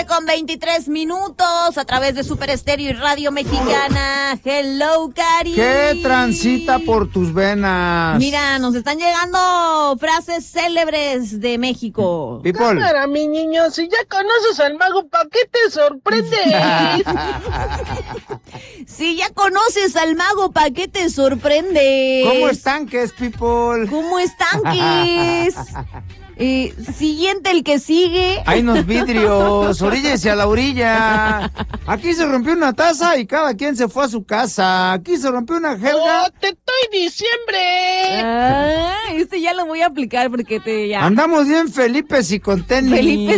7:23 a través de Super Estéreo y Radio Mexicana. Hello, Cari. ¿Qué transita por tus venas? Mira, nos están llegando frases célebres de México. People. Cámara, mi niño, si ya conoces al mago, ¿para qué te sorprendes? Si ya conoces al mago, ¿para qué te sorprendes? ¿Cómo están, que es, people? ¿Cómo están, que es? Siguiente, el que sigue. Hay unos vidrios, oríllese a la orilla. Aquí se rompió una taza y cada quien se fue a su casa. Aquí se rompió una jerga. ¡Oh, te estoy diciembre! Ah, este ya lo voy a aplicar porque ya. Andamos bien Felipes y con tenis. Felipe